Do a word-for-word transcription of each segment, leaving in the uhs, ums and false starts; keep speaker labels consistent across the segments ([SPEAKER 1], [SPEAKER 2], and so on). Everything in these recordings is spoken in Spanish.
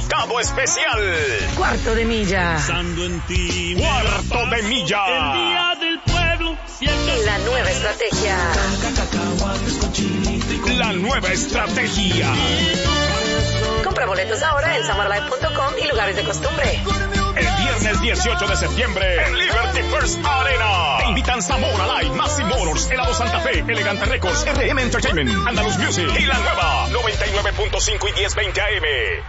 [SPEAKER 1] invitado especial.
[SPEAKER 2] Cuarto de milla.
[SPEAKER 3] Pensando en ti.
[SPEAKER 1] Cuarto de milla.
[SPEAKER 3] El día del pueblo.
[SPEAKER 2] La nueva estrategia.
[SPEAKER 1] La nueva estrategia.
[SPEAKER 2] Compra boletos ahora en summer life punto com y lugares de costumbre.
[SPEAKER 1] El viernes dieciocho de septiembre en Liberty First Arena. Te invitan Zamora Live, Maxi Motors, Helado Santa Fe, Elegante Records, R M Entertainment, Andaluz Music y la nueva noventa y nueve punto cinco y diez veinte A M.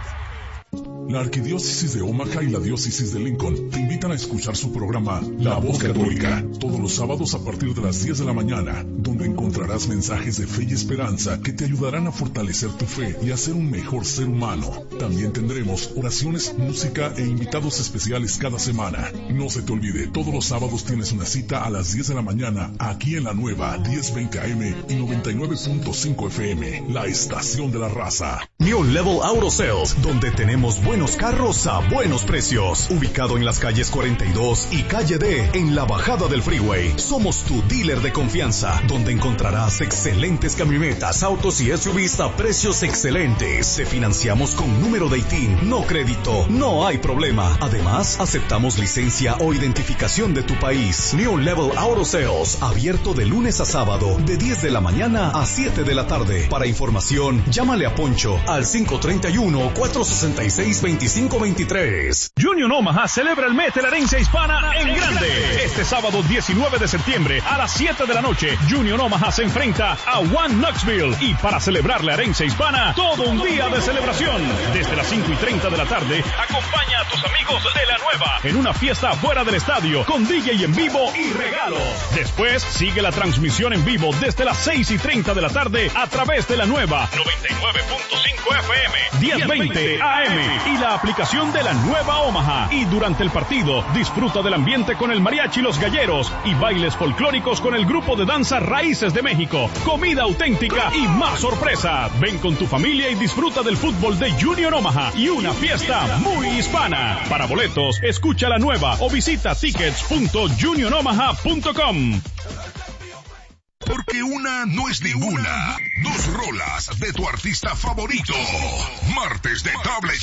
[SPEAKER 4] La Arquidiócesis de Omaha y la Diócesis de Lincoln te invitan a escuchar su programa La Voz Católica, todos los sábados a partir de las diez de la mañana, donde encontrarás mensajes de fe y esperanza que te ayudarán a fortalecer tu fe y a ser un mejor ser humano. También tendremos oraciones, música e invitados especiales cada semana. No se te olvide, todos los sábados tienes una cita a las diez de la mañana, aquí en la nueva diez veinte A M y noventa y nueve punto cinco F M, la estación de la raza.
[SPEAKER 5] New Level Auto Sales, donde tenemos buenos carros a buenos precios. Ubicado en las calles cuarenta y dos y calle D, en la bajada del freeway. Somos tu dealer de confianza, donde encontrarás excelentes camionetas, autos y S U Vs a precios excelentes. Te financiamos con número de I T I N, no crédito, no hay problema. Además, aceptamos licencia o identificación de tu país. New Level Auto Sales, abierto de lunes a sábado, de diez de la mañana a siete de la tarde. Para información, llámale a Poncho al cinco tres uno, cuatro seis seis, veinticinco veintitrés.
[SPEAKER 6] Union Omaha celebra el mes de la herencia hispana en grande. Este sábado diecinueve de septiembre a las siete de la noche, Union Omaha se enfrenta a One Knoxville. Y para celebrar la herencia hispana, todo un día de celebración. Desde las cinco y treinta de la tarde, acompaña a tus amigos de la nueva en una fiesta fuera del estadio con D J en vivo y regalos. Después sigue la transmisión en vivo desde las seis y treinta de la tarde a través de la nueva noventa y nueve punto cinco F M, diez veinte A M y la aplicación de la nueva Omaha. Y durante el partido, disfruta del ambiente con el mariachi Los Galleros y bailes folclóricos con el grupo de danza Raíces de México, comida auténtica y más sorpresas. Ven con tu familia y disfruta del fútbol de Union Omaha y una fiesta muy hispana. Para boletos, escucha la nueva o visita tickets punto union omaha punto com.
[SPEAKER 7] Porque una no es ninguna. Dos rolas de tu artista favorito. Martes de Double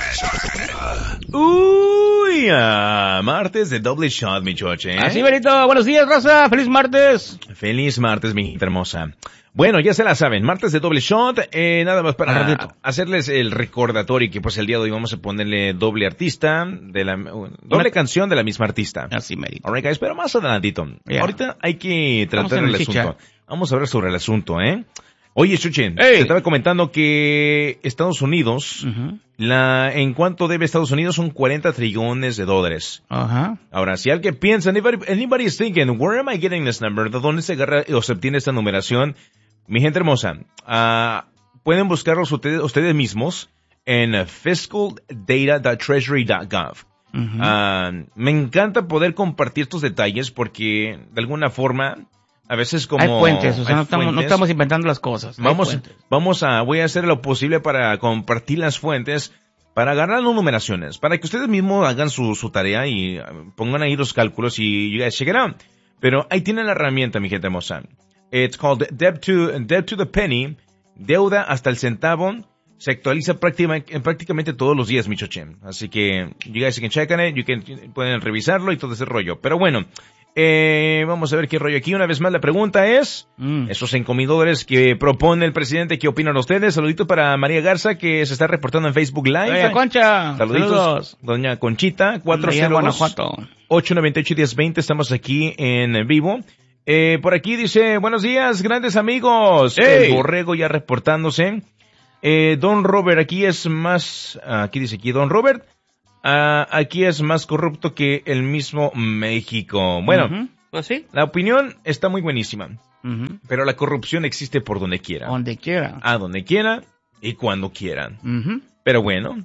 [SPEAKER 7] Shot.
[SPEAKER 8] Uy, uh, martes de Double Shot, mi choche. ¿eh?
[SPEAKER 9] Así, Benito. Buenos días, raza. Feliz martes.
[SPEAKER 8] Feliz martes, mi hijita hermosa. Bueno, ya se la saben, martes de Double Shot, eh, nada más para hacerles el recordatorio que pues el día de hoy vamos a ponerle doble artista, de la uh, doble Una... canción de la misma artista.
[SPEAKER 9] Así, Benito.
[SPEAKER 8] Alright, guys, pero más adelantito.
[SPEAKER 9] Yeah.
[SPEAKER 8] Ahorita hay que tratar el, el asunto. Vamos a hablar sobre el asunto, ¿eh? Oye, Chuchen,
[SPEAKER 9] hey.
[SPEAKER 8] te estaba comentando que Estados Unidos, uh-huh. la en cuánto debe Estados Unidos son cuarenta trillones de dólares.
[SPEAKER 9] Ajá. Uh-huh.
[SPEAKER 8] Ahora, si alguien piensa, anybody, anybody is thinking, where am I getting this number? ¿De dónde se agarra o se obtiene esta numeración? Mi gente hermosa, uh, pueden buscarlos ustedes, ustedes mismos en fiscal data dot treasury dot gov. Uh-huh. Uh, me encanta poder compartir estos detalles porque de alguna forma a veces como
[SPEAKER 9] hay puentes, o sea, no estamos, no estamos inventando las cosas.
[SPEAKER 8] Vamos, vamos a, voy a hacer lo posible para compartir las fuentes, para agarrar las numeraciones, para que ustedes mismos hagan su, su tarea y pongan ahí los cálculos y you guys check it out. Pero ahí tienen la herramienta, mi gente hermosa. It's called Debt to, Debt to the Penny, deuda hasta el centavo. Se actualiza prácticamente, prácticamente todos los días, mi choche. Así que, you guys can check on it, you can, pueden revisarlo y todo ese rollo. Pero bueno, eh, vamos a ver qué rollo aquí. Una vez más la pregunta es, mm. esos cinco mil dólares que propone el presidente, ¿qué opinan ustedes? Saluditos para María Garza, que se está reportando en Facebook Live.
[SPEAKER 9] Doña Concha.
[SPEAKER 8] Saluditos. Saludos. Doña Conchita, cuatro cero dos, ocho nueve ocho, diez veinte. Estamos aquí en vivo. Eh, por aquí dice, buenos días, grandes amigos.
[SPEAKER 9] Hey.
[SPEAKER 8] El borrego ya reportándose. Eh, Don Robert, aquí es más, aquí dice aquí, Don Robert, uh, aquí es más corrupto que el mismo México. Bueno,
[SPEAKER 9] uh-huh. Pues sí.
[SPEAKER 8] La opinión está muy buenísima,
[SPEAKER 9] uh-huh.
[SPEAKER 8] pero la corrupción existe por donde quiera.
[SPEAKER 9] Donde quiera.
[SPEAKER 8] A donde quiera y cuando quieran.
[SPEAKER 9] Uh-huh.
[SPEAKER 8] Pero bueno,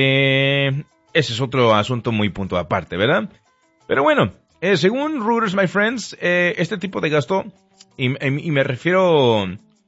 [SPEAKER 8] eh, ese es otro asunto muy punto aparte, ¿verdad? Pero bueno. Eh, según Reuters, my friends, eh, este tipo de gasto, y, y, y me refiero,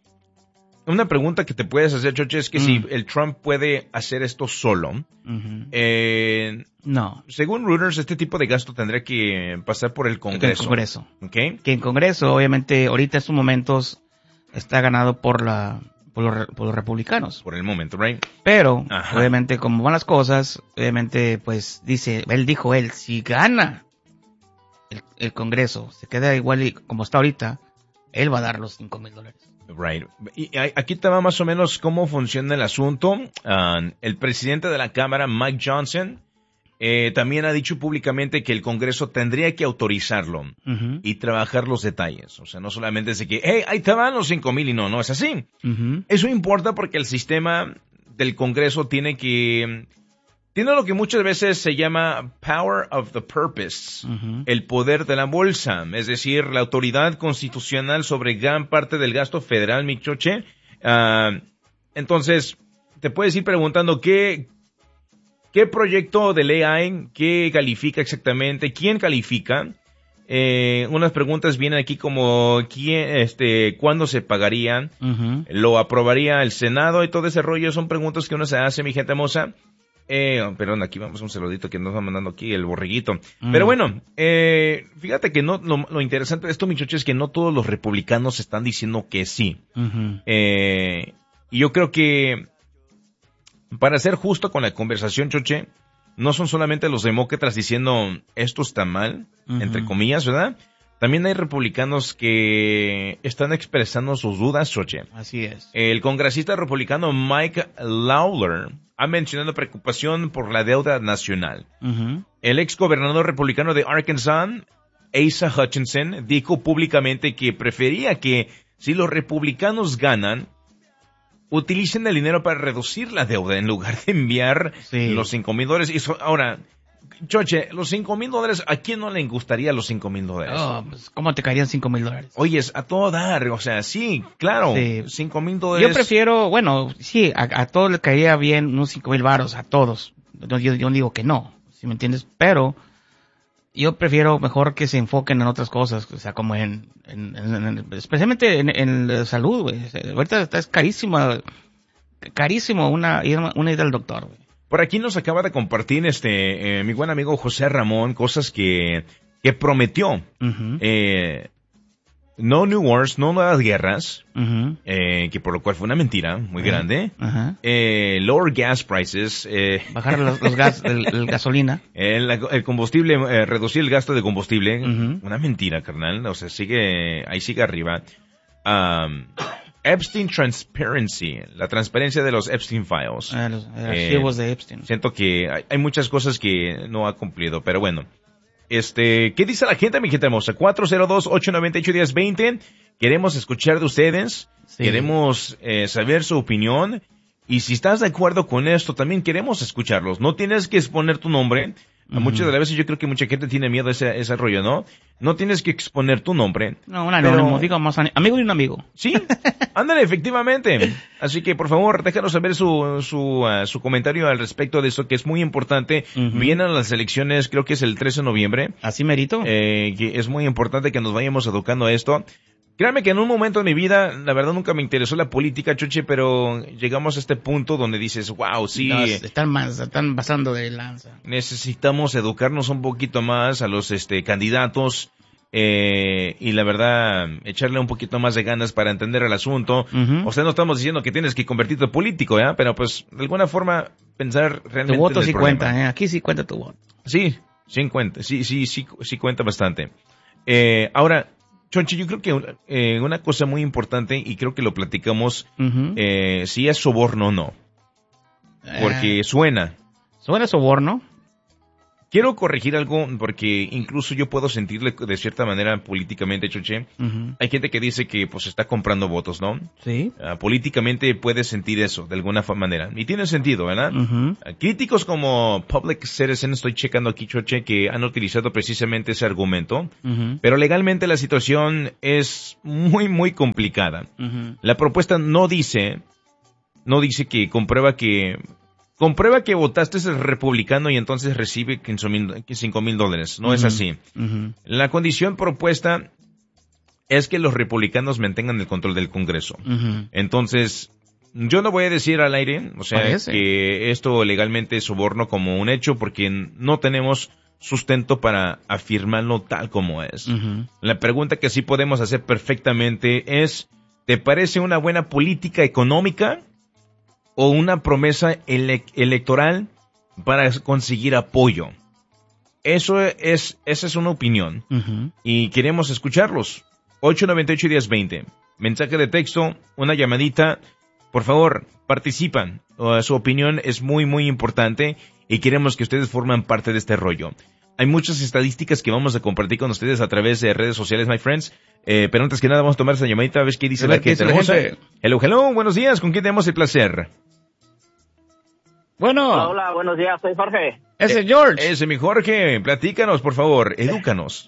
[SPEAKER 8] una pregunta que te puedes hacer, Choche, es que mm. si el Trump puede hacer esto solo,
[SPEAKER 9] uh-huh.
[SPEAKER 8] eh,
[SPEAKER 9] no.
[SPEAKER 8] Según Reuters, este tipo de gasto tendría que pasar por el Congreso.
[SPEAKER 9] El Congreso.
[SPEAKER 8] ¿Okay?
[SPEAKER 9] Que en Congreso, obviamente, ahorita en estos momentos, está ganado por la, por, los, por los republicanos.
[SPEAKER 8] Por el momento, right?
[SPEAKER 9] Pero,
[SPEAKER 8] Ajá.
[SPEAKER 9] obviamente, como van las cosas, obviamente, pues, dice, él dijo él, si gana el, el Congreso, se queda igual y, como está ahorita, él va a dar los cinco mil dólares.
[SPEAKER 8] Right. Y aquí te va más o menos cómo funciona el asunto. Uh, el presidente de la Cámara, Mike Johnson, eh, también ha dicho públicamente que el Congreso tendría que autorizarlo uh-huh. y trabajar los detalles. O sea, no solamente es de que, hey, ahí te van los cinco mil y no, no es así. Uh-huh. Eso importa porque el sistema del Congreso tiene que... Tiene lo que muchas veces se llama power of the purpose, uh-huh. el poder de la bolsa, es decir, la autoridad constitucional sobre gran parte del gasto federal, mi choche. Uh, entonces, te puedes ir preguntando qué, qué proyecto de ley hay, qué califica exactamente, quién califica. Eh, unas preguntas vienen aquí como quién, este, cuándo se pagaría, uh-huh. lo aprobaría el Senado y todo ese rollo. Son preguntas que uno se hace, mi gente hermosa. Eh, perdón, aquí vamos un saludito que nos va mandando aquí el borreguito. Mm. Pero bueno, eh, fíjate que no, lo, lo interesante de esto, mi choche, es que no todos los republicanos están diciendo que sí. Uh-huh. Eh, y yo creo que, para ser justo con la conversación, choche, no son solamente los demócratas diciendo esto está mal, uh-huh. entre comillas, ¿verdad? También hay republicanos que están expresando sus dudas, choche.
[SPEAKER 9] Así es.
[SPEAKER 8] El congresista republicano Mike Lawler ha mencionado preocupación por la deuda nacional. Uh-huh. El ex gobernador republicano de Arkansas, Asa Hutchinson, dijo públicamente que prefería que, si los republicanos ganan, utilicen el dinero para reducir la deuda en lugar de enviar sí. los cinco mil dólares. Y so, ahora, choche, los cinco mil dólares, ¿a quién no le gustaría los cinco mil dólares?
[SPEAKER 9] Oh, pues, ¿cómo te caerían cinco mil dólares?
[SPEAKER 8] Oyes, a todo dar, o sea, sí, claro, sí. cinco mil dólares.
[SPEAKER 9] Yo prefiero, bueno, sí, a, a todos les caería bien unos cinco mil varos, a todos. Yo, yo, yo digo que no, ¿sí me entiendes? Pero yo prefiero mejor que se enfoquen en otras cosas, o sea, como en, en, en, en especialmente en, en salud, güey. Ahorita está es carísimo, carísimo una, una ida al doctor, güey.
[SPEAKER 8] Por aquí nos acaba de compartir este eh, mi buen amigo José Ramón cosas que, que prometió. Uh-huh. Eh, no New Wars, no nuevas guerras, uh-huh. eh, que por lo cual fue una mentira muy uh-huh. grande. Uh-huh. Eh, lower gas prices. Eh,
[SPEAKER 9] Bajar los, los gas, el, el gasolina.
[SPEAKER 8] El, el combustible, eh, reducir el gasto de combustible. Uh-huh. Una mentira, carnal. O sea, sigue, ahí sigue arriba. Um, Epstein Transparency, la transparencia de los Epstein Files.
[SPEAKER 9] Ah, los archivos eh, de Epstein.
[SPEAKER 8] Siento que hay, hay muchas cosas que no ha cumplido, pero bueno. Este, ¿qué dice la gente, mi gente hermosa? cuatro cero dos, ocho nueve ocho, uno cero dos cero. Queremos escuchar de ustedes. Sí. Queremos eh, saber su opinión. Y si estás de acuerdo con esto, también queremos escucharlos. No tienes que exponer tu nombre. Uh-huh. Muchas de las veces yo creo que mucha gente tiene miedo a ese, ese rollo, ¿no? No tienes que exponer tu nombre.
[SPEAKER 9] No, un anónimo, pero... digo más amigo de un amigo.
[SPEAKER 8] Sí, ándale, efectivamente. Así que, por favor, déjanos saber su, su, uh, su comentario al respecto de eso, que es muy importante. Uh-huh. Vienen las elecciones, creo que es el trece de noviembre.
[SPEAKER 9] ¿Así merito?
[SPEAKER 8] Eh, que es muy importante que nos vayamos educando a esto. Créame que en un momento de mi vida, la verdad nunca me interesó la política, Chuchi, pero llegamos a este punto donde dices, wow, sí.
[SPEAKER 9] No, están más, están pasando de lanza.
[SPEAKER 8] Necesitamos educarnos un poquito más a los este candidatos, eh, y la verdad, echarle un poquito más de ganas para entender el asunto. Uh-huh. O sea, no estamos diciendo que tienes que convertirte en político, ¿eh? Pero pues, de alguna forma, pensar realmente.
[SPEAKER 9] Tu voto
[SPEAKER 8] sí
[SPEAKER 9] problema. Cuenta, ¿eh? Aquí sí cuenta tu voto.
[SPEAKER 8] Sí, sí cuenta, sí, sí, sí, sí cuenta bastante. Eh, ahora, Chonchi, yo creo que eh, una cosa muy importante, y creo que lo platicamos, uh-huh. eh, si es soborno o no. Porque eh, suena.
[SPEAKER 9] ¿Suena soborno?
[SPEAKER 8] Quiero corregir algo, porque incluso yo puedo sentirle de cierta manera políticamente, Choche. Uh-huh. Hay gente que dice que pues está comprando votos, ¿no?
[SPEAKER 9] Sí.
[SPEAKER 8] Uh, políticamente puedes sentir eso, de alguna manera. Y tiene sentido, ¿verdad? Uh-huh. Uh, críticos como Public Citizen, estoy checando aquí, Choche, que han utilizado precisamente ese argumento. Uh-huh. Pero legalmente la situación es muy, muy complicada. Uh-huh. La propuesta no dice, no dice que comprueba que... Comprueba que votaste el republicano y entonces recibe cinco mil dólares. No uh-huh. es así. Uh-huh. La condición propuesta es que los republicanos mantengan el control del Congreso. Uh-huh. Entonces, yo no voy a decir al aire, o sea, Parece. que esto legalmente es soborno como un hecho, porque no tenemos sustento para afirmarlo tal como es. Uh-huh. La pregunta que sí podemos hacer perfectamente es, ¿Te parece una buena política económica o una promesa ele- electoral para conseguir apoyo? Eso es, esa es una opinión.
[SPEAKER 9] Uh-huh.
[SPEAKER 8] Y queremos escucharlos. ocho noventa y ocho, diez veinte. Mensaje de texto, una llamadita. Por favor, participan. Uh, su opinión es muy, muy importante y queremos que ustedes formen parte de este rollo. Hay muchas estadísticas que vamos a compartir con ustedes a través de redes sociales, my friends. Eh, pero antes que nada vamos a tomar esa llamadita a ver qué dice la que tenemos. Hello, hello, buenos días. ¿Con quién tenemos el placer?
[SPEAKER 9] Bueno.
[SPEAKER 10] Hola, hola, buenos días. Soy Jorge.
[SPEAKER 9] Ese es George.
[SPEAKER 8] Ese mi Jorge. Platícanos, por favor. Edúcanos.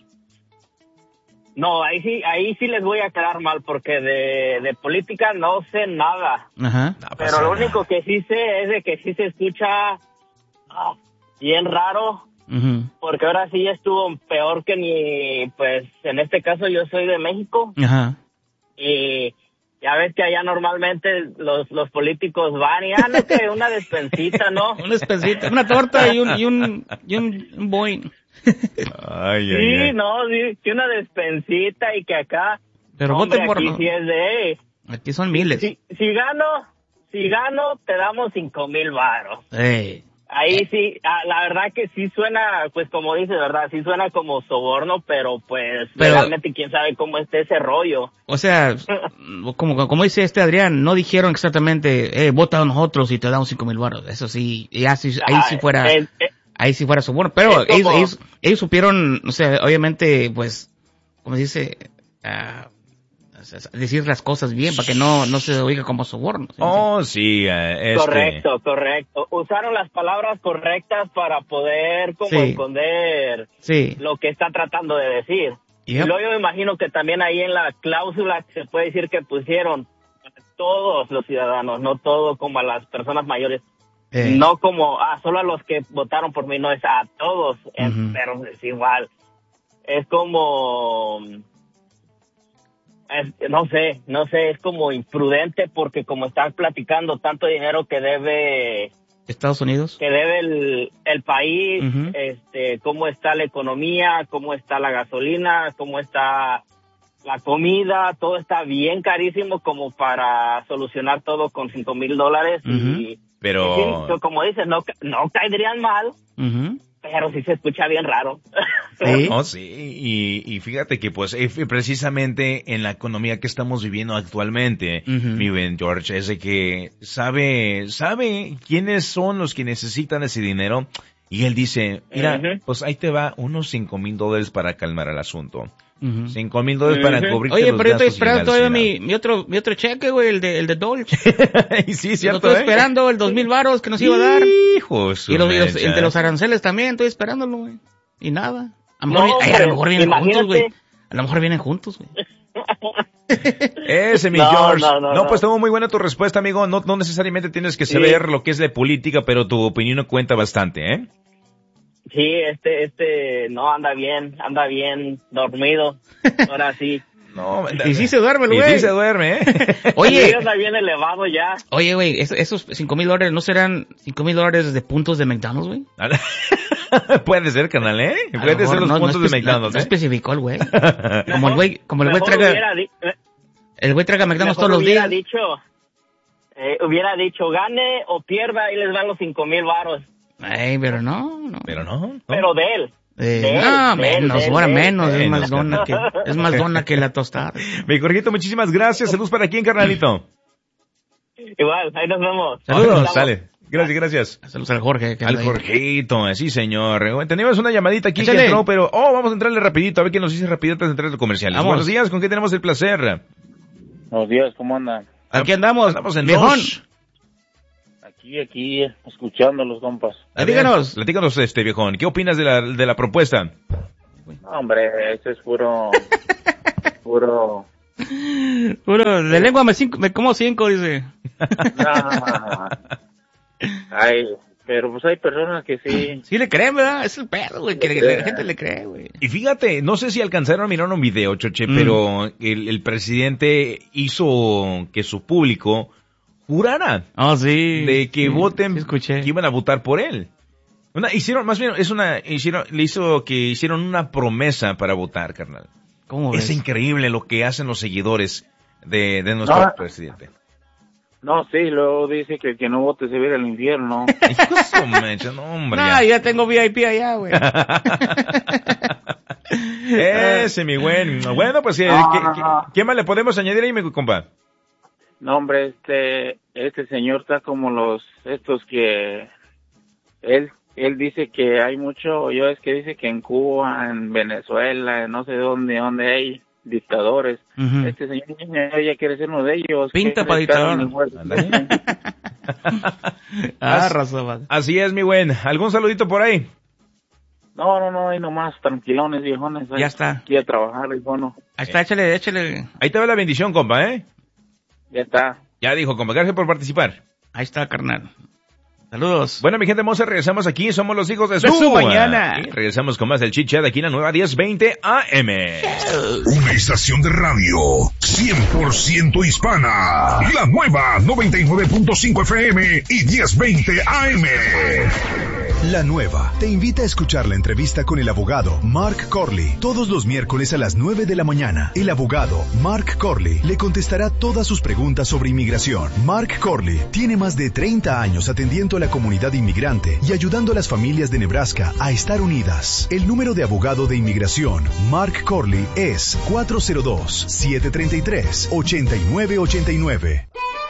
[SPEAKER 10] No, ahí sí, ahí sí les voy a quedar mal porque de, de política no sé nada.
[SPEAKER 9] Ajá.
[SPEAKER 8] No
[SPEAKER 10] Pero
[SPEAKER 8] pasa
[SPEAKER 10] lo
[SPEAKER 8] nada.
[SPEAKER 10] único que sí sé es de que sí se escucha ah, bien raro.
[SPEAKER 9] Uh-huh.
[SPEAKER 10] Porque ahora sí estuvo peor que ni, pues, en este caso yo soy de México.
[SPEAKER 9] Ajá.
[SPEAKER 10] Y ya ves que allá normalmente los, los políticos van y, ah, no, que una despensita, ¿no?
[SPEAKER 9] Una despensita, una torta y un, y un, y un, un boing.
[SPEAKER 8] Ay,
[SPEAKER 10] Sí,
[SPEAKER 8] ay, ay.
[SPEAKER 10] no, sí, sí, una despensita y que acá,
[SPEAKER 9] Pero
[SPEAKER 10] hombre,
[SPEAKER 9] voten por
[SPEAKER 10] aquí
[SPEAKER 9] no.
[SPEAKER 10] sí es de, eh,
[SPEAKER 9] Aquí son miles.
[SPEAKER 10] si, si gano, si gano, te damos cinco mil varos.
[SPEAKER 9] Ey.
[SPEAKER 10] Ahí sí, ah, la verdad que sí suena, pues como dice, ¿verdad? Sí suena como soborno, pero pues
[SPEAKER 9] Pero-
[SPEAKER 10] realmente quién sabe cómo esté ese rollo.
[SPEAKER 9] O sea, como, como dice este Adrián, no dijeron exactamente, eh, vota a nosotros y te damos cinco mil baros. Eso sí, y así, ahí sí fuera,
[SPEAKER 10] Ah, es- es-
[SPEAKER 9] ahí sí fuera soborno. Pero
[SPEAKER 10] es como-
[SPEAKER 9] ellos, ellos, ellos supieron, o sea, obviamente, pues, como se dice, ah, decir las cosas bien para que no, no se oiga como soborno. ¿sí?
[SPEAKER 8] Oh, sí, eh, este...
[SPEAKER 10] Correcto, correcto. Usaron las palabras correctas para poder como
[SPEAKER 9] Sí.
[SPEAKER 10] esconder
[SPEAKER 9] Sí.
[SPEAKER 10] lo que está tratando de decir.
[SPEAKER 9] Yep.
[SPEAKER 10] Y luego yo me imagino que también ahí en la cláusula se puede decir que pusieron a todos los ciudadanos, no todo como a las personas mayores.
[SPEAKER 9] Eh.
[SPEAKER 10] No como, ah, solo a los que votaron por mí, no es a todos, eh,
[SPEAKER 9] Ujú.
[SPEAKER 10] pero es igual. Es como, es- no sé, no sé, es como imprudente porque como están platicando tanto dinero que debe,
[SPEAKER 9] Estados Unidos.
[SPEAKER 10] que debe el, el país,
[SPEAKER 9] Ujú.
[SPEAKER 10] este, cómo está la economía, cómo está la gasolina, cómo está la comida, todo está bien carísimo como para solucionar todo con cinco mil dólares y,
[SPEAKER 8] Pero...
[SPEAKER 10] y sí, como dices, no, ca- no caerían mal,
[SPEAKER 9] Ujú.
[SPEAKER 10] pero sí se escucha bien raro.
[SPEAKER 9] Sí.
[SPEAKER 8] Oh, sí, y, y fíjate que pues eh, precisamente en la economía que estamos viviendo actualmente,
[SPEAKER 9] Ujú.
[SPEAKER 8] mi buen George, es de que sabe, sabe quiénes son los que necesitan ese dinero y él dice, mira,
[SPEAKER 10] Ujú.
[SPEAKER 8] pues ahí te va unos cinco mil dólares para calmar el asunto.
[SPEAKER 9] Ujú.
[SPEAKER 8] Cinco mil dólares para
[SPEAKER 10] Ujú.
[SPEAKER 8] cubrirte
[SPEAKER 9] Oye,
[SPEAKER 8] los
[SPEAKER 9] pero yo estoy
[SPEAKER 8] gastos
[SPEAKER 9] esperando
[SPEAKER 8] finales,
[SPEAKER 9] todavía
[SPEAKER 8] mira.
[SPEAKER 9] mi, mi otro, mi otro cheque, güey, el de, el de Dolce.
[SPEAKER 8] Y sí,
[SPEAKER 9] Yo
[SPEAKER 8] cierto,
[SPEAKER 9] estoy
[SPEAKER 8] ¿eh?
[SPEAKER 9] esperando el dos mil varos que nos iba a dar.
[SPEAKER 8] Hijo de su
[SPEAKER 9] Y los, y los-
[SPEAKER 8] mecha.
[SPEAKER 9] el de los aranceles también, estoy esperándolo, güey. Y nada. A lo
[SPEAKER 10] No,
[SPEAKER 9] mejor, ay, a lo
[SPEAKER 10] hombre,
[SPEAKER 9] mejor vienen
[SPEAKER 10] imagínate.
[SPEAKER 9] juntos, güey. A lo mejor vienen juntos, güey.
[SPEAKER 8] Ese, mi
[SPEAKER 10] No,
[SPEAKER 8] George.
[SPEAKER 10] no, no, no.
[SPEAKER 8] pues estuvo muy buena tu respuesta, amigo. No, no necesariamente tienes que saber lo que es de política, pero tu opinión cuenta bastante, ¿eh?
[SPEAKER 10] Sí, este, este, no, anda bien, anda bien dormido, ahora sí.
[SPEAKER 8] No,
[SPEAKER 9] Y sí se duerme, el
[SPEAKER 8] y
[SPEAKER 9] güey.
[SPEAKER 8] sí se duerme, ¿eh?
[SPEAKER 9] Oye,
[SPEAKER 10] Sí, anda bien elevado ya.
[SPEAKER 9] oye, güey, es- esos cinco mil dólares, ¿no serán cinco mil dólares de puntos de McDonald's, güey?
[SPEAKER 8] Puede ser, canal, ¿eh?
[SPEAKER 9] A lo
[SPEAKER 8] Puede
[SPEAKER 9] mejor
[SPEAKER 8] ser los
[SPEAKER 9] no- no
[SPEAKER 8] puntos de
[SPEAKER 9] espe-
[SPEAKER 8] McDonald's,
[SPEAKER 9] No
[SPEAKER 8] ¿eh?
[SPEAKER 9] especificó el güey. Como el güey, como el güey
[SPEAKER 10] Mejor
[SPEAKER 9] traga,
[SPEAKER 10] hubiera, di- eh,
[SPEAKER 9] el güey traga McDonald's
[SPEAKER 10] mejor
[SPEAKER 9] todos los
[SPEAKER 10] hubiera
[SPEAKER 9] días.
[SPEAKER 10] dicho, eh, hubiera dicho, gane o pierda, y les dan los cinco mil varos.
[SPEAKER 9] Ay, pero no, no.
[SPEAKER 8] Pero no, no.
[SPEAKER 10] Pero de él.
[SPEAKER 9] Eh,
[SPEAKER 10] de él,
[SPEAKER 9] no,
[SPEAKER 10] de él,
[SPEAKER 9] menos,
[SPEAKER 10] de él,
[SPEAKER 9] ahora
[SPEAKER 10] de él.
[SPEAKER 9] menos, es
[SPEAKER 8] Menos,
[SPEAKER 9] más dona que,
[SPEAKER 8] carnal.
[SPEAKER 9] es más dona que la tostada.
[SPEAKER 8] Mi Jorgito, muchísimas gracias. Saludos para quién, carnalito.
[SPEAKER 10] Igual, ahí nos vemos.
[SPEAKER 8] Saludos.
[SPEAKER 10] Estamos.
[SPEAKER 8] Sale. Gracias, gracias.
[SPEAKER 9] Saludos al Jorge. que
[SPEAKER 8] Al
[SPEAKER 9] anda ahí.
[SPEAKER 8] Jorgito, sí señor. Tenemos una llamadita aquí que
[SPEAKER 9] Échale.
[SPEAKER 8] entró, pero, oh, vamos a entrarle rapidito, a ver qué nos dice rapidito antes de entrar a los comerciales.
[SPEAKER 9] Vamos.
[SPEAKER 8] Buenos días, ¿con qué tenemos el placer?
[SPEAKER 11] Buenos días, ¿cómo andan?
[SPEAKER 9] Aquí andamos,
[SPEAKER 8] Andamos en
[SPEAKER 9] viejón.
[SPEAKER 8] dos.
[SPEAKER 11] Aquí, aquí, escuchando los compas.
[SPEAKER 8] A ver,
[SPEAKER 9] Díganos.
[SPEAKER 8] Platícanos, este viejón, ¿qué opinas de la, de la propuesta?
[SPEAKER 11] No, hombre, ese es puro, puro,
[SPEAKER 9] Puro, de lengua me, cinco, me como cinco, dice.
[SPEAKER 11] no. Ay, pero pues hay personas que sí.
[SPEAKER 9] Sí le creen, ¿verdad? Es el perro, güey, que la gente le cree, güey.
[SPEAKER 8] Y fíjate, no sé si alcanzaron a mirar un video, Choche,
[SPEAKER 9] Mm.
[SPEAKER 8] pero el, el presidente hizo que su público jurara
[SPEAKER 9] Oh, sí.
[SPEAKER 8] de que
[SPEAKER 9] sí,
[SPEAKER 8] voten,
[SPEAKER 9] sí escuché.
[SPEAKER 8] que iban a votar por él. Una, hicieron, más bien, es una, hicieron, le hizo que hicieron una promesa para votar, carnal.
[SPEAKER 9] ¿Cómo
[SPEAKER 8] Es
[SPEAKER 9] ves?
[SPEAKER 8] increíble lo que hacen los seguidores de, de nuestro
[SPEAKER 11] No.
[SPEAKER 8] presidente.
[SPEAKER 11] No, sí, luego dice que el que no vote se va a ir al infierno.
[SPEAKER 8] Hijo, mecha, no, hombre.
[SPEAKER 9] No,
[SPEAKER 8] ya.
[SPEAKER 9] ya tengo V I P allá, güey.
[SPEAKER 8] Ese, mi buen. Bueno, pues, ¿qué,
[SPEAKER 11] No,
[SPEAKER 8] qué,
[SPEAKER 11] no,
[SPEAKER 8] qué-
[SPEAKER 11] no.
[SPEAKER 8] qué más le podemos añadir ahí, mi compa?
[SPEAKER 11] No, hombre, este, este señor está como los, estos que, él, él dice que hay mucho, yo es que dice que en Cuba, en Venezuela, en no sé dónde, dónde hay dictadores.
[SPEAKER 9] Ujú.
[SPEAKER 11] Este señor ya quiere ser uno de ellos.
[SPEAKER 9] Pinta
[SPEAKER 11] que
[SPEAKER 9] pa'
[SPEAKER 11] es cada
[SPEAKER 9] dictador.
[SPEAKER 11] uno igual.
[SPEAKER 9] Ah,
[SPEAKER 8] As-
[SPEAKER 9] razón, va.
[SPEAKER 8] Así es, mi buen. ¿Algún saludito por ahí?
[SPEAKER 11] No, no, no, ahí nomás, tranquilones, viejones.
[SPEAKER 9] Ya está.
[SPEAKER 11] Aquí a trabajar, hijo,
[SPEAKER 9] Ahí está, échale, échale.
[SPEAKER 8] Ahí te va la bendición, compa, ¿eh?
[SPEAKER 11] Ya está.
[SPEAKER 8] Ya dijo, compa. Gracias por participar.
[SPEAKER 9] Ahí está, carnal. Saludos.
[SPEAKER 8] Bueno, mi gente hermosa, regresamos aquí. Somos los hijos de su,
[SPEAKER 9] De su mañana.
[SPEAKER 8] Y regresamos con más del Chit Chat aquí en la nueva diez veinte A M.
[SPEAKER 7] Una estación de radio cien por ciento hispana. La nueva noventa y nueve punto cinco F M y diez veinte A M.
[SPEAKER 5] La Nueva te invita a escuchar la entrevista con el abogado Mark Corley todos los miércoles a las nueve de la mañana. El abogado Mark Corley le contestará todas sus preguntas sobre inmigración. Mark Corley tiene más de treinta años atendiendo a la comunidad inmigrante y ayudando a las familias de Nebraska a estar unidas. El número de abogado de inmigración Mark Corley es cuatro cero dos, siete tres tres, ocho nueve ocho nueve.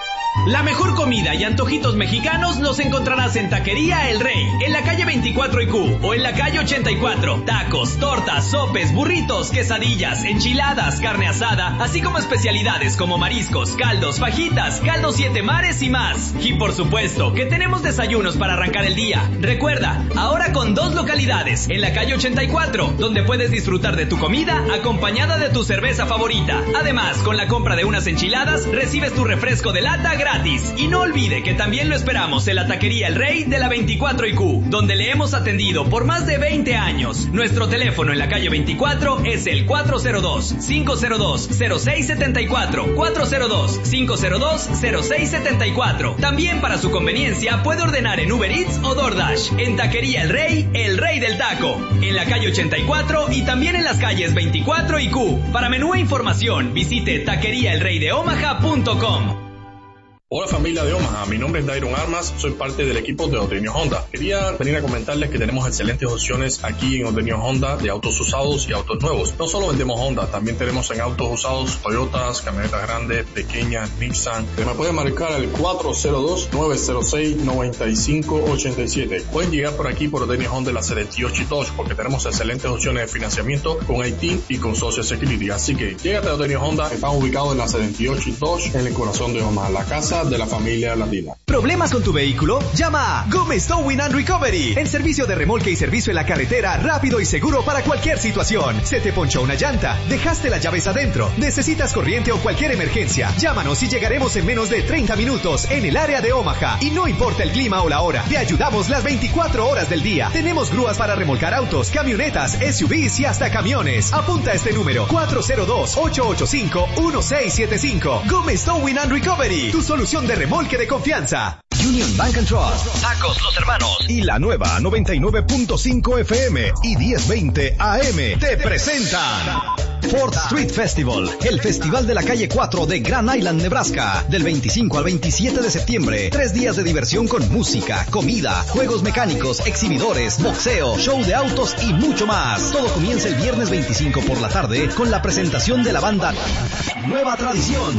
[SPEAKER 12] La mejor comida y antojitos mexicanos los encontrarás en Taquería El Rey, en la calle veinticuatro y Q o en la calle ochenta y cuatro. Tacos, tortas, sopes, burritos, quesadillas, enchiladas, carne asada, así como especialidades como mariscos, caldos, fajitas, caldos siete mares y más. Y por supuesto que tenemos desayunos para arrancar el día. Recuerda, ahora con dos localidades, en la calle ochenta y cuatro, donde puedes disfrutar de tu comida acompañada de tu cerveza favorita. Además, con la compra de unas enchiladas, recibes tu refresco de lata gratis. Y no olvide que también lo esperamos en la Taquería El Rey de la veinticuatro y Q, donde le hemos atendido por más de veinte años. Nuestro teléfono en la calle veinticuatro es el cuatro cero dos, cinco cero dos, cero seis siete cuatro, cuatro cero dos, cinco cero dos, cero seis siete cuatro. También para su conveniencia puede ordenar en Uber Eats o DoorDash. En Taquería El Rey, el rey del taco, en la calle ochenta y cuatro y también en las calles veinticuatro y Q. Para menú e información, visite taquería el rey de omaha punto com.
[SPEAKER 13] Hola familia de Omaha, mi nombre es Dairon Armas, soy parte del equipo de Ordeño Honda. Quería venir a comentarles que tenemos excelentes opciones aquí en Ordeño Honda de autos usados y autos nuevos. No solo vendemos Honda, también tenemos en autos usados Toyotas, camionetas grandes, pequeñas, Nissan. Que me pueden marcar al cuatro cero dos, nueve cero seis, nueve cinco ocho siete. Pueden llegar por aquí por Ordeño Honda en la setenta y ocho y Dodge porque tenemos excelentes opciones de financiamiento con I T y con Social Security. Así que llégate a Ordeño Honda, están ubicados en la setenta y ocho y Dodge en el corazón de Omaha, la casa de la familia latina.
[SPEAKER 14] ¿Problemas con tu vehículo? Llama a Gómez Towing and Recovery, el servicio de remolque y servicio en la carretera rápido y seguro para cualquier situación. Se te ponchó una llanta, dejaste las llaves adentro, necesitas corriente o cualquier emergencia. Llámanos y llegaremos en menos de treinta minutos en el área de Omaha. Y no importa el clima o la hora, te ayudamos las veinticuatro horas del día. Tenemos grúas para remolcar autos, camionetas, S U Vs y hasta camiones. Apunta este número cuatro cero dos, ocho ocho cinco, uno seis siete cinco. Gómez Towing and Recovery, tu solución de remolque de confianza.
[SPEAKER 5] Union Bank and Trust,
[SPEAKER 12] Tacos Los Hermanos
[SPEAKER 5] y la nueva noventa y nueve punto cinco F M y diez veinte A M te presentan Fourth Street Festival, el festival de la calle cuatro de Grand Island, Nebraska, del veinticinco al veintisiete de septiembre. Tres días de diversión con música, comida, juegos mecánicos, exhibidores, boxeo, show de autos y mucho más. Todo comienza el viernes veinticinco por la tarde con la presentación de la banda Nueva Tradición.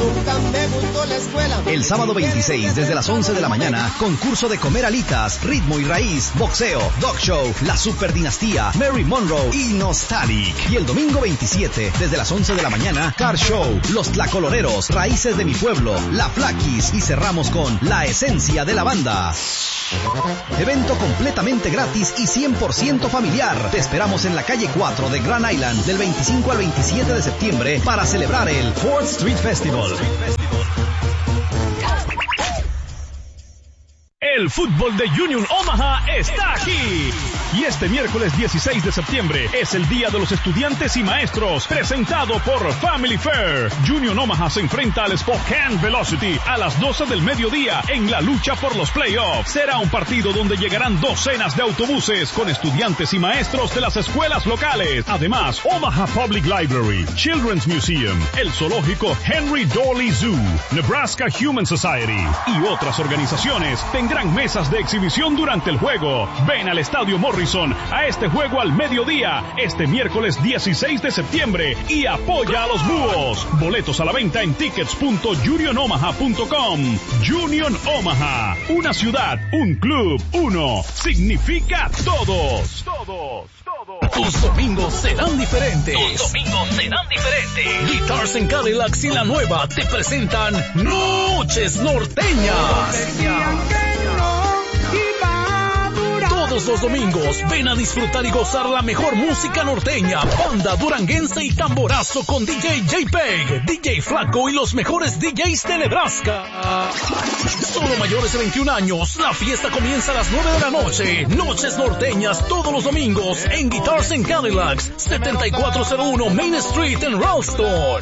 [SPEAKER 5] El sábado veintiséis desde las once de la mañana, concurso de comer alitas, ritmo y raíz, boxeo, dog show, la super dinastía, Mary Monroe y Nostalgic. Y el domingo veintisiete desde las once de la mañana, car show, los tlacoloreros, raíces de mi pueblo, la Flaquis y cerramos con la esencia de la banda. Evento completamente gratis y cien por ciento familiar. Te esperamos en la calle cuatro de Grand Island del veinticinco al veintisiete de septiembre para celebrar el Fourth Street Festival.
[SPEAKER 6] El fútbol de Union Omaha está aquí. Y este miércoles dieciséis de septiembre es el Día de los Estudiantes y Maestros, presentado por Family Fair. Union Omaha se enfrenta al Spokane Velocity a las doce del mediodía en la lucha por los playoffs. Será un partido donde llegarán docenas de autobuses con estudiantes y maestros de las escuelas locales. Además, Omaha Public Library, Children's Museum, el zoológico Henry Doorly Zoo, Nebraska Human Society y otras organizaciones tendrán mesas de exhibición durante el juego. Ven al Estadio Morrison a este juego al mediodía, este miércoles dieciséis de septiembre, y apoya a los Búhos. Boletos a la venta en tickets punto union omaha punto com. Union Omaha, una ciudad, un club, uno, significa todos. Todos.
[SPEAKER 15] Tus domingos serán diferentes.
[SPEAKER 12] Tus domingos serán diferentes.
[SPEAKER 15] Guitars and Cadillacs y La Nueva te presentan Noches Norteñas. Todos los domingos ven a disfrutar y gozar la mejor música norteña, banda duranguense y tamborazo con D J J-Peg, D J Flaco y los mejores D Js de Nebraska. Solo mayores de veintiún años, la fiesta comienza a las nueve de la noche. Noches Norteñas todos los domingos en Guitars and Cadillacs, setenta y cuatro cero uno Main Street en Ralston.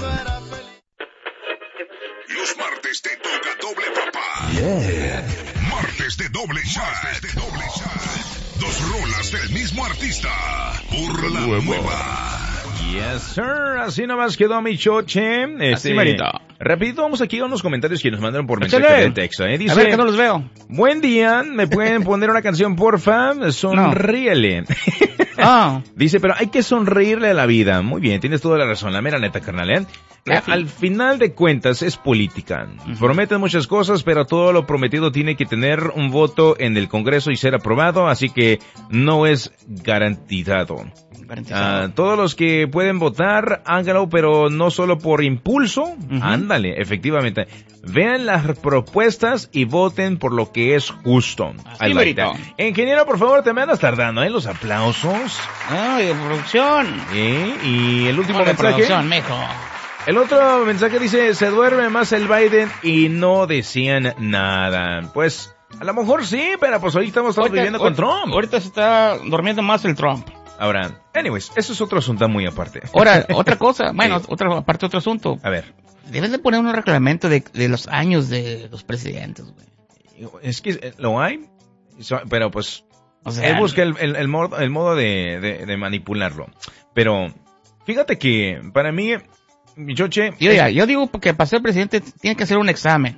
[SPEAKER 7] Los martes te toca doble papá.
[SPEAKER 5] Yeah.
[SPEAKER 7] Martes de doble shot. de doble shot. Dos rolas del mismo artista. Por la nueva. nueva.
[SPEAKER 8] Yes, sir. Así nomás quedó mi choche. Este,
[SPEAKER 9] Así merita.
[SPEAKER 8] Rapidito vamos aquí a unos comentarios que nos mandaron por
[SPEAKER 9] Échale.
[SPEAKER 8] mensaje de texto. ¿eh? Dice,
[SPEAKER 9] a ver, que no los veo.
[SPEAKER 8] Buen día, ¿me pueden poner una canción, porfa? Sonríele. No.
[SPEAKER 9] Ah.
[SPEAKER 8] Dice, pero hay que sonreírle a la vida. Muy bien, tienes toda la razón, la mera neta, carnal, ¿eh? Al final de cuentas es política. Uh-huh. Prometen muchas cosas, pero todo lo prometido tiene que tener un voto en el Congreso y ser aprobado, así que no es garantizado. Uh, todos los que pueden votar, háganlo, pero no solo por impulso. Uh-huh. Ándale, efectivamente. Vean las propuestas y voten por lo que es justo.
[SPEAKER 9] Así like
[SPEAKER 8] Ingeniero, por favor, te me andas tardando, ¿eh? Los aplausos.
[SPEAKER 9] Ay, de producción.
[SPEAKER 8] ¿Eh? Y el último
[SPEAKER 9] no, de
[SPEAKER 8] mensaje.
[SPEAKER 9] Producción, mijo.
[SPEAKER 8] El otro mensaje dice, se duerme más el Biden y no decían nada. Pues, a lo mejor sí, pero pues ahorita estamos ahorita, viviendo con Trump.
[SPEAKER 9] Ahorita se está durmiendo más el Trump.
[SPEAKER 8] Ahora, anyways, eso es otro asunto muy aparte.
[SPEAKER 9] Ahora, otra cosa, bueno, sí. otra aparte otro asunto.
[SPEAKER 8] A ver.
[SPEAKER 9] Deben de poner un reglamento de, de los años de los presidentes, güey.
[SPEAKER 8] Es que lo hay, pero pues,
[SPEAKER 9] o sea,
[SPEAKER 8] él busca el, el, el modo, el modo de, de, de manipularlo. Pero, fíjate que, para mí, Choche...
[SPEAKER 9] Yo, ya, yo digo que para ser presidente tiene que hacer un examen.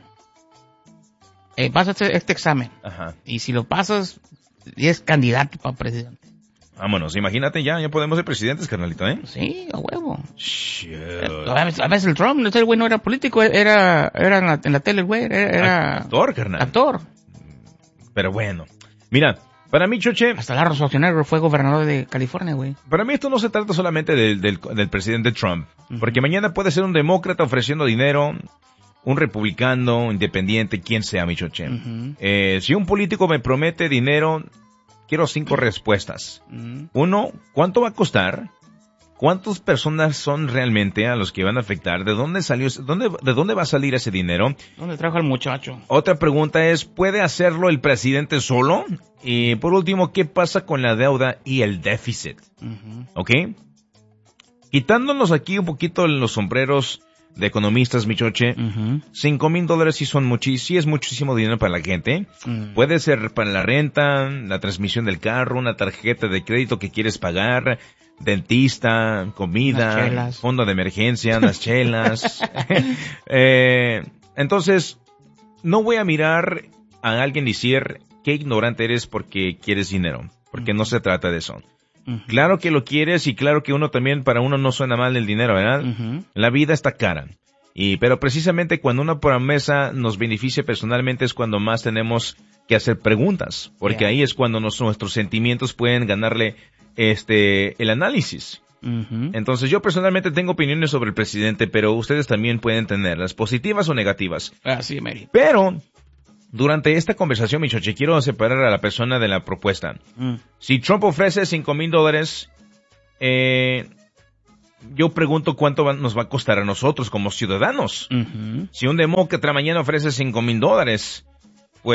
[SPEAKER 9] Eh, pasas este examen.
[SPEAKER 8] Ajá.
[SPEAKER 9] Y si lo pasas, es candidato para presidente.
[SPEAKER 8] Vámonos, imagínate ya, ya podemos ser presidentes, carnalito, ¿eh?
[SPEAKER 9] Sí, a huevo.
[SPEAKER 8] Shit.
[SPEAKER 9] A veces, a veces el Trump, el güey no era político, era, era en la, en la tele, güey, era, era...
[SPEAKER 8] Actor, carnal.
[SPEAKER 9] Actor.
[SPEAKER 8] Pero bueno, mira, para mí, Choche...
[SPEAKER 9] Hasta Laro Schwarzenegger fue gobernador de California, güey.
[SPEAKER 8] Para mí esto no se trata solamente del, del, del presidente Trump, uh-huh. porque mañana puede ser un demócrata ofreciendo dinero, un republicano, independiente, quien sea, mi Choche. Uh-huh. Eh, si un político me promete dinero... Quiero cinco respuestas. Mm. Uno, ¿cuánto va a costar? ¿Cuántas personas son realmente a los que van a afectar? ¿De dónde salió? ¿Dónde, ¿De dónde va a salir ese dinero?
[SPEAKER 9] ¿Dónde trajo el muchacho?
[SPEAKER 8] Otra pregunta es, ¿puede hacerlo el presidente solo? Y por último, ¿qué pasa con la deuda y el déficit? Uh-huh. ¿Ok? Quitándonos aquí un poquito los sombreros de economistas, mi choche, uh-huh. cinco mil dólares sí son muchísimo, sí es muchísimo dinero para la gente. Uh-huh. Puede ser para la renta, la transmisión del carro, una tarjeta de crédito que quieres pagar, dentista, comida, fondo de emergencia, unas chelas. eh, entonces, no voy a mirar a alguien y decir qué ignorante eres porque quieres dinero, porque uh-huh. no se trata de eso. Uh-huh. Claro que lo quieres y claro que uno también, para uno no suena mal el dinero, ¿verdad? Uh-huh. La vida está cara. Y, pero precisamente cuando una promesa nos beneficia personalmente es cuando más tenemos que hacer preguntas. Porque yeah. ahí es cuando nos, nuestros sentimientos pueden ganarle, este, el análisis. Uh-huh. Entonces yo personalmente tengo opiniones sobre el presidente, pero ustedes también pueden tenerlas, positivas o negativas.
[SPEAKER 9] Ah, sí, Mary.
[SPEAKER 8] Pero... durante esta conversación, mi choche, quiero separar a la persona de la propuesta. Mm. Si Trump ofrece cinco mil dólares, eh, yo pregunto cuánto va, nos va a costar a nosotros como ciudadanos. Uh-huh. Si un demócrata mañana ofrece cinco mil dólares, pues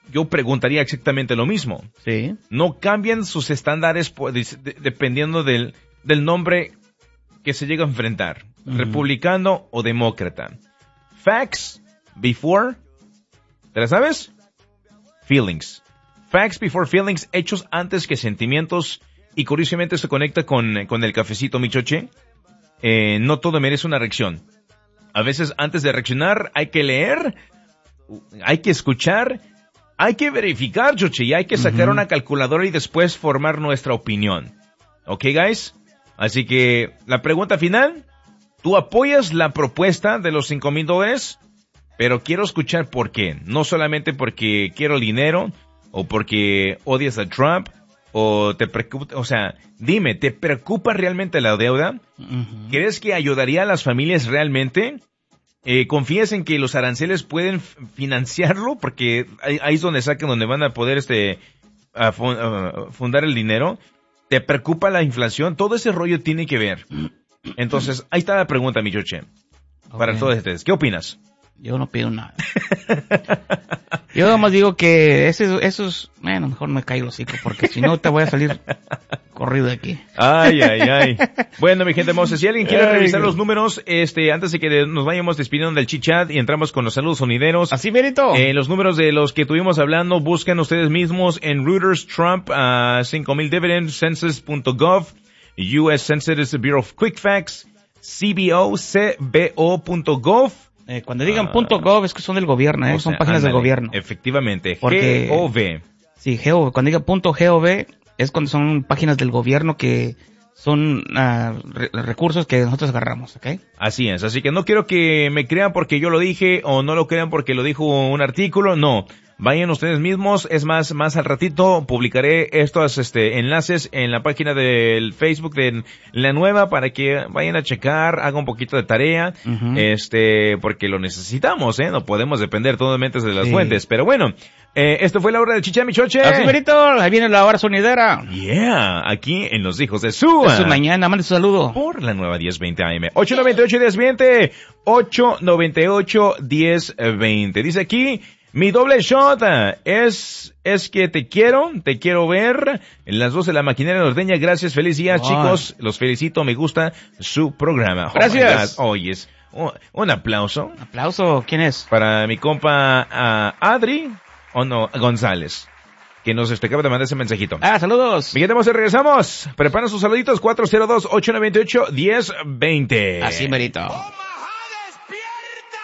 [SPEAKER 8] yo preguntaría exactamente lo mismo.
[SPEAKER 9] Sí.
[SPEAKER 8] No cambian sus estándares pues, de, dependiendo del, del nombre que se llega a enfrentar, uh-huh. republicano o demócrata. Facts before, ¿te la sabes? Feelings. Facts before feelings, hechos antes que sentimientos, y curiosamente se conecta con, con el cafecito, mi choche. Eh, no todo merece una reacción. A veces antes de reaccionar hay que leer, hay que escuchar, hay que verificar, choche, y hay que sacar uh-huh. una calculadora y después formar nuestra opinión. ¿Ok, guys? Así que la pregunta final, ¿tú apoyas la propuesta de los cinco mil dólares? Pero quiero escuchar por qué. No solamente porque quiero el dinero, o porque odias a Trump, o te preocupa, o sea, dime, ¿te preocupa realmente la deuda? Uh-huh. ¿Crees que ayudaría a las familias realmente? Eh, ¿Confías en que los aranceles pueden financiarlo? Porque ahí, ahí es donde sacan, donde van a poder este a fund, a fundar el dinero. ¿Te preocupa la inflación? Todo ese rollo tiene que ver. Entonces, ahí está la pregunta, mi choche. Okay. Para todos ustedes. ¿Qué opinas?
[SPEAKER 9] Yo no pido nada. Yo nomás digo que esos, esos, bueno, mejor me caigo el hocico, porque si no te voy a salir corrido de aquí.
[SPEAKER 8] Ay, ay, ay. Bueno, mi gente hermosa, si alguien quiere ay, revisar los números, este, antes de que nos vayamos despidiendo del chit chat y entramos con los saludos sonideros.
[SPEAKER 9] Así, Merito.
[SPEAKER 8] Eh, los números de los que estuvimos hablando, busquen ustedes mismos en Reuters, Trump, uh, cinco mil dividend, census punto gov, U S Census Bureau of Quick Facts, C B O, C B O punto gov.
[SPEAKER 9] Eh, cuando digan uh, .gov es que son del gobierno, ¿eh? Son sea, páginas ándale, del gobierno.
[SPEAKER 8] Efectivamente.
[SPEAKER 9] Porque,
[SPEAKER 8] G O V.
[SPEAKER 9] Sí, G O V. Cuando diga .gov es cuando son páginas del gobierno que son uh, re- recursos que nosotros agarramos, ¿ok?
[SPEAKER 8] Así es. Así que no quiero que me crean porque yo lo dije o no lo crean porque lo dijo un artículo. No. Vayan ustedes mismos. Es más, más al ratito publicaré estos este, enlaces en la página del Facebook de La Nueva para que vayan a checar, hagan un poquito de tarea, uh-huh. este, porque lo necesitamos, ¿eh? No podemos depender totalmente de las sí. fuentes. Pero bueno, eh, esto fue la hora del Chicha Michoche.
[SPEAKER 9] Así, Merito, ahí viene la hora sonidera.
[SPEAKER 8] Yeah, aquí en Los Hijos de Sua.
[SPEAKER 9] Es su mañana, mande su saludo.
[SPEAKER 8] Por la nueva diez veinte A M. ocho noventa y ocho, diez veinte. ocho noventa y ocho, diez veinte. Dice aquí, mi doble shot es, es que te quiero, te quiero ver en las dos de la maquinaria norteña. Gracias, feliz día, oh. chicos. Los felicito, me gusta su programa.
[SPEAKER 9] Gracias.
[SPEAKER 8] Oh, oyes, oh, un aplauso.
[SPEAKER 9] Un aplauso, ¿quién es?
[SPEAKER 8] Para mi compa uh, Adri, o oh, no, González, que nos este, acaba de mandar ese mensajito.
[SPEAKER 9] Ah, saludos.
[SPEAKER 8] Mi gente, regresamos. Preparan sus saluditos, cuatro cero dos, ocho noventa y ocho, diez veinte.
[SPEAKER 9] Así, Merito.